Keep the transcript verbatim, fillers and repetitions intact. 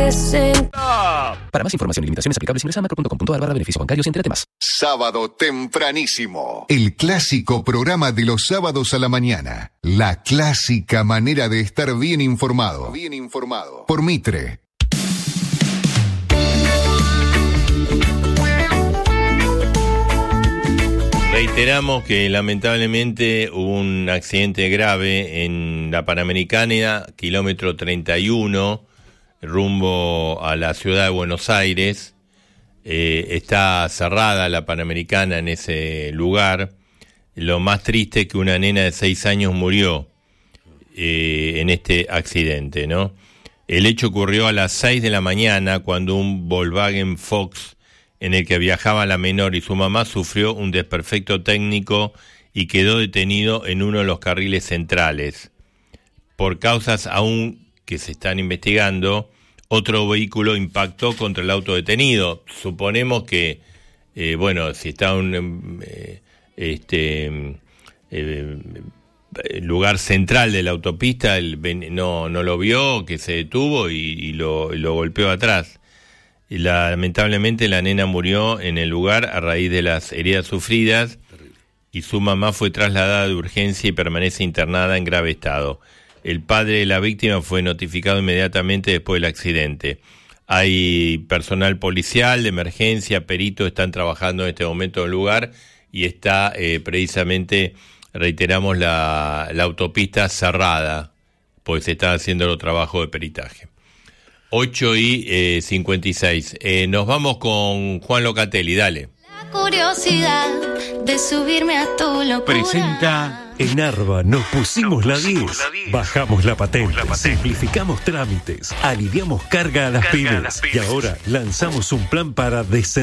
presenta. Para más información y limitaciones aplicables ingresa a macro punto com punto a r barra beneficios bancarios y entérate más. Sábado tempranísimo. El clásico programa de los sábados a la mañana. La clásica manera de estar bien informado. Bien informado. Por Mitre. Reiteramos que lamentablemente hubo un accidente grave en la Panamericana, kilómetro treinta y uno, rumbo a la ciudad de Buenos Aires. Eh, está cerrada la Panamericana en ese lugar. Lo más triste es que una nena de seis años murió eh, en este accidente, ¿no? El hecho ocurrió a las seis de la mañana cuando un Volkswagen Fox en el que viajaba la menor y su mamá sufrió un desperfecto técnico y quedó detenido en uno de los carriles centrales. Por causas aún que se están investigando, otro vehículo impactó contra el auto detenido. Suponemos que, eh, bueno, si está un eh, este eh, lugar central de la autopista, el, no, no lo vio, que se detuvo y, y, lo, y lo golpeó atrás. Y la, lamentablemente la nena murió en el lugar a raíz de las heridas sufridas y su mamá fue trasladada de urgencia y permanece internada en grave estado. El padre de la víctima fue notificado inmediatamente después del accidente. Hay personal policial de emergencia, peritos están trabajando en este momento en el lugar y está eh, precisamente, reiteramos, la, la autopista cerrada, pues se están haciendo los trabajos de peritaje. ocho y cincuenta y seis. Eh, nos vamos con Juan Locatelli, dale. La curiosidad de subirme a tu locura. Presenta en Arba nos pusimos la diez. Bajamos la patente, simplificamos trámites, aliviamos carga a las pymes y ahora lanzamos un plan para descender.